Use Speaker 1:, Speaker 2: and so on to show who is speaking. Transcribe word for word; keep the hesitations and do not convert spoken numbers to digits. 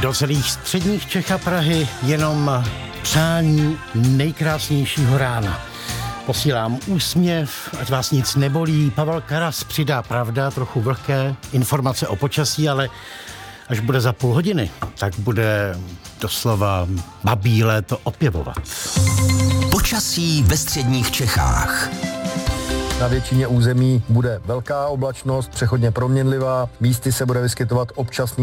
Speaker 1: do celých středních Čech a Prahy jenom přání nejkrásnějšího rána. Posílám úsměv, ať vás nic nebolí. Pavel Karas přidá pravda, trochu vlhké informace o počasí, ale až bude za půl hodiny, tak bude doslova babí léto opěvovat.
Speaker 2: Počasí ve středních Čechách.
Speaker 3: Na většině území bude velká oblačnost, přechodně proměnlivá, místy se bude vyskytovat občasný